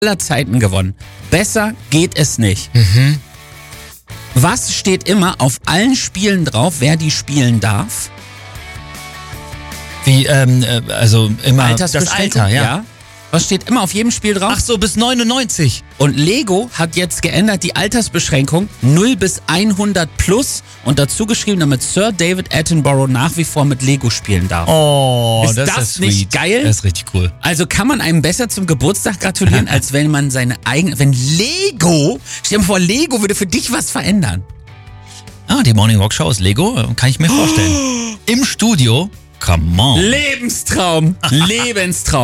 aller Zeiten gewonnen. Besser geht es nicht. Was steht immer auf allen Spielen drauf, wer die spielen darf? Wie, also immer das Altersbeschränkung, Alter, ja. Was steht immer auf jedem Spiel drauf? Ach so, bis 99. Und Lego hat jetzt geändert die Altersbeschränkung 0 bis 100 plus und dazu geschrieben, damit Sir David Attenborough nach wie vor mit Lego spielen darf. Oh, Ist das sweet. nicht geil? Das ist richtig cool. Also kann man einem besser zum Geburtstag gratulieren, als wenn man seine eigene... Wenn Lego... Stell dir mal vor, Lego würde für dich was verändern. Ah, die Morning Rock Show aus Lego, kann ich mir vorstellen. Im Studio, come on. Lebenstraum. Lebenstraum.